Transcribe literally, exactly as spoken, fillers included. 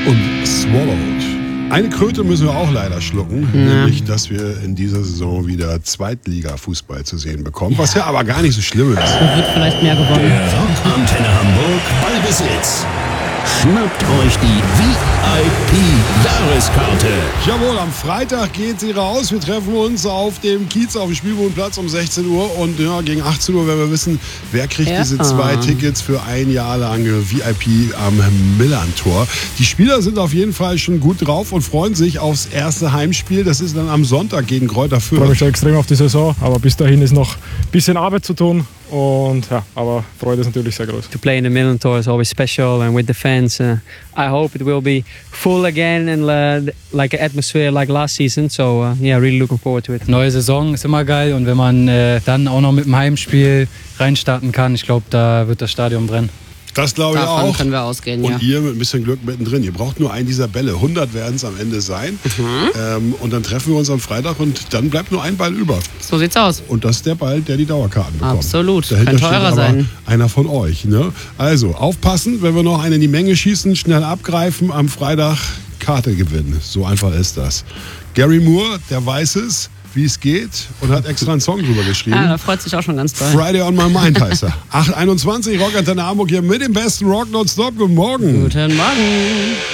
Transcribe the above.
Und Swallowed. Eine Kröte müssen wir auch leider schlucken, ja. nämlich, dass wir in dieser Saison wieder Zweitliga-Fußball zu sehen bekommen, was ja aber gar nicht so schlimm ist. Da wird vielleicht mehr gewonnen. Der Rockantenne Hamburg Ballbesitz. Schnappt euch die V I P-Jahreskarte. Jawohl, am Freitag geht sie raus. Wir treffen uns auf dem Kiez auf dem Spielbodenplatz um sechzehn Uhr und ja, gegen achtzehn Uhr werden wir wissen, wer kriegt ja. diese zwei Tickets für ein Jahr lang V I P am Millern-Tor. Die Spieler sind auf jeden Fall schon gut drauf und freuen sich aufs erste Heimspiel. Das ist dann am Sonntag gegen Greuther Fürth. Ich freue mich schon extrem auf die Saison, aber bis dahin ist noch ein bisschen Arbeit zu tun. Und ja, aber Freude ist natürlich sehr groß. To play in the Millern-Tor is always special, and with the fans, uh, I hope it will be full again and uh, like an atmosphere like last season. So uh, yeah, really looking forward to it. Neue Saison ist immer geil und wenn man äh, dann auch noch mit dem Heimspiel reinstarten kann, ich glaube, da wird das Stadion brennen. Das glaube ich Davon auch. können wir ausgehen, und ja. ihr mit ein bisschen Glück mittendrin. Ihr braucht nur einen dieser Bälle. hundert werden es am Ende sein. Mhm. Ähm, und dann treffen wir uns am Freitag und dann bleibt nur ein Ball über. So sieht's aus. Und das ist der Ball, der die Dauerkarten bekommt. Absolut. Dahinter Könnte steht eurer aber sein. einer von euch. Ne? Also aufpassen, wenn wir noch einen in die Menge schießen, schnell abgreifen, am Freitag Karte gewinnen. So einfach ist das. Gary Moore, der weiß es, wie es geht und hat extra einen Song drüber geschrieben. Ja, da freut sich auch schon ganz doll. Friday on my mind heißt er. acht einundzwanzig, Rockantenne Hamburg hier mit dem besten Rock nonstop. Guten Morgen. Guten Morgen.